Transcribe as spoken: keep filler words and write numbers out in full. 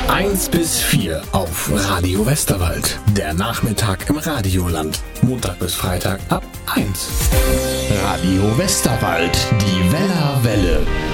eins bis vier auf Radio Westerwald. Der Nachmittag im Radioland. Montag bis Freitag ab eins. Radio Westerwald, die Weller Welle.